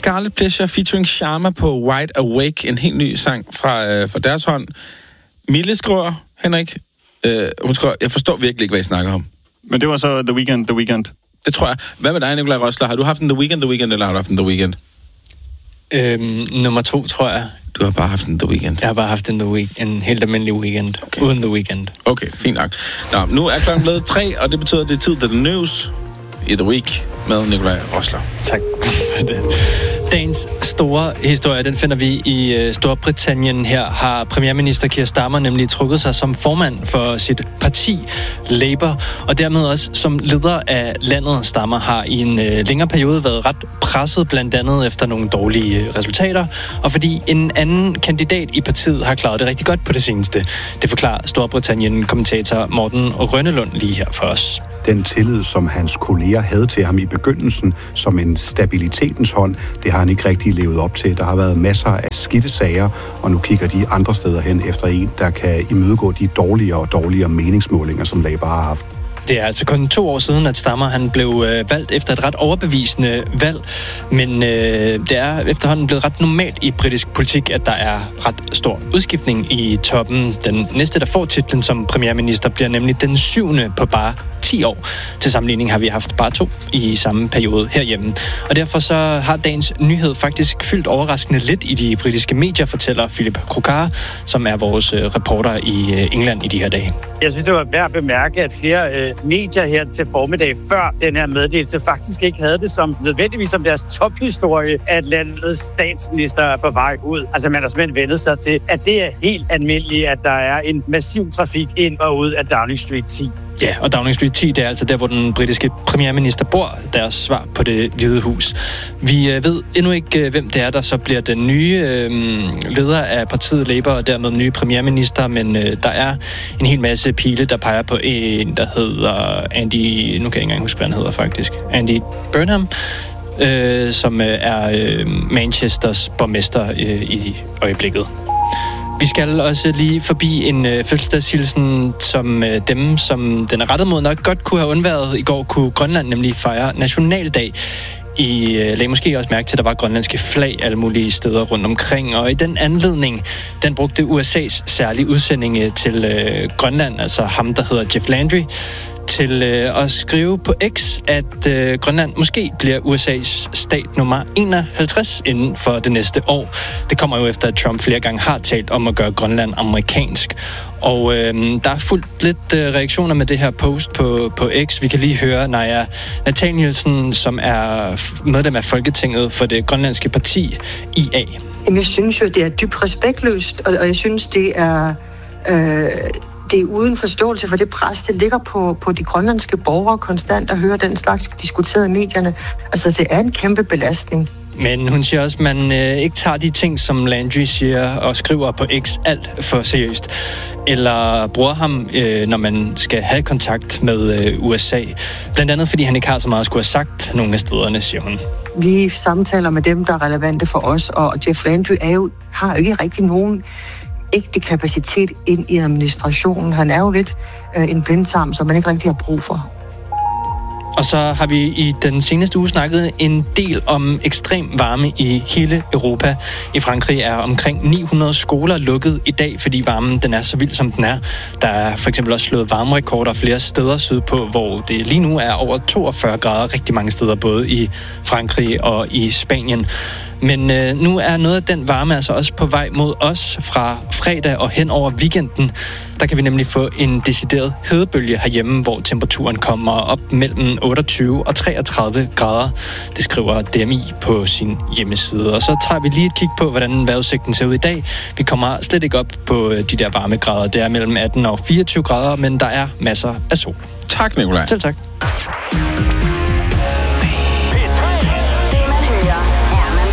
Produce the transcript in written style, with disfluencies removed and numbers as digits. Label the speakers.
Speaker 1: Scarlet Pleasure featuring Sharma på Wide Awake, en helt ny sang fra deres hånd. Mille skriver, Henrik, hun skriver, jeg forstår virkelig ikke, hvad I snakker om.
Speaker 2: Men det var så The Weeknd.
Speaker 1: Det tror jeg. Hvad med dig, Nikolaj Rosler? Har du haft en The Weeknd, eller har du haft en The Weeknd?
Speaker 3: Nummer 2, tror jeg.
Speaker 1: Du har bare haft en The Weeknd.
Speaker 3: Jeg har bare haft en helt almindelig weekend, okay. Uden The Weeknd.
Speaker 1: Okay, fint nok. Nå, nu er klokken blevet 3, og det betyder, at det er tid til The News i The Week med Nikolaj Rosler.
Speaker 3: Tak. Dagens store historie, den finder vi i Storbritannien. Her har premierminister Keir Starmer nemlig trukket sig som formand for sit parti, Labour, og dermed også som leder af landet. Starmer har i en længere periode været ret presset, blandt andet efter nogle dårlige resultater, og fordi en anden kandidat i partiet har klaret det rigtig godt på det seneste. Det forklarer Storbritannien-kommentator Morten Rønnelund lige her for os.
Speaker 4: Den tillid, som hans kolleger havde til ham i begyndelsen som en stabilitetens hånd, det har han ikke rigtig levet op til. Der har været masser af skidte sager, og nu kigger de andre steder hen efter en, der kan imødegå de dårligere og dårligere meningsmålinger, som Labour har haft.
Speaker 3: Det er altså kun 2 år siden, at Starmer han blev valgt efter et ret overbevisende valg, men det er efterhånden blevet ret normalt i britisk politik, at der er ret stor udskiftning i toppen. Den næste, der får titlen som premierminister, bliver nemlig den 7. på bare 10 år. Til sammenligning har vi haft bare 2 i samme periode herhjemme. Og derfor så har dagens nyhed faktisk fyldt overraskende lidt i de britiske medier, fortæller Philip Krokar, som er vores reporter i England i de her dage.
Speaker 5: Jeg synes, det var værd at bemærke, at flere medier her til formiddag før den her meddelelse faktisk ikke havde det som nødvendigvis som deres tophistorie, at landets statsminister er på vej ud. Altså man har simpelthen vendt sig til, at det er helt almindeligt, at der er en massiv trafik ind og ud af Downing Street 10.
Speaker 3: Ja, og Downing Street 10, det er altså der, hvor den britiske premierminister bor, deres svar på Det Hvide Hus. Vi ved endnu ikke, hvem det er, der så bliver den nye leder af partiet Labour, og dermed nye premierminister, men der er en hel masse pile, der peger på en, der hedder Andy, nu kan jeg ikke engang huske, hvad han hedder faktisk, Andy Burnham, som er Manchesters borgmester i øjeblikket. Vi skal også lige forbi en fødselsdagshilsen, som dem, som den er rettet mod, nok godt kunne have undværet. I går kunne Grønland nemlig fejre nationaldag. I lagde måske også mærke til, at der var grønlandske flag alle mulige steder rundt omkring. Og i den anledning, den brugte USA's særlige udsending til Grønland, altså ham, der hedder Jeff Landry, til at skrive på X, at Grønland måske bliver USA's stat nummer 51 inden for det næste år. Det kommer jo efter, at Trump flere gange har talt om at gøre Grønland amerikansk. Og der er fuldt lidt reaktioner med det her post på X. Vi kan lige høre Naja Nathanielsen, som er medlem af Folketinget for det grønlandske parti IA.
Speaker 6: Jeg synes jo, det er dybt respektløst, og jeg synes, det er uden forståelse for det pres, det ligger på de grønlandske borgere konstant at høre den slags diskuteret i medierne. Altså, det er en kæmpe belastning.
Speaker 3: Men hun siger også, at man ikke tager de ting, som Landry siger og skriver på X alt for seriøst. Eller bruger ham, når man skal have kontakt med USA. Blandt andet, fordi han ikke har så meget at skulle have sagt nogle af stederne, siger hun.
Speaker 6: Vi samtaler med dem, der er relevante for os, og Jeff Landry har jo ikke rigtig nogen ægte kapacitet ind i administrationen. Han er jo lidt en blindtarm, som man ikke rigtig har brug for.
Speaker 3: Og så har vi i den seneste uge snakket en del om ekstrem varme i hele Europa. I Frankrig er omkring 900 skoler lukket i dag, fordi varmen den er så vild, som den er. Der er for eksempel også slået varmerekorder flere steder sydpå, hvor det lige nu er over 42 grader rigtig mange steder, både i Frankrig og i Spanien. Men nu er noget af den varme altså også på vej mod os fra fredag og hen over weekenden. Der kan vi nemlig få en decideret hedebølge herhjemme, hvor temperaturen kommer op mellem 28 og 33 grader. Det skriver DMI på sin hjemmeside. Og så tager vi lige et kig på, hvordan vejrudsigten ser ud i dag. Vi kommer slet ikke op på de der varmegrader. Det er mellem 18 og 24 grader, men der er masser af sol.
Speaker 1: Tak, Nikolaj.
Speaker 3: Selv tak.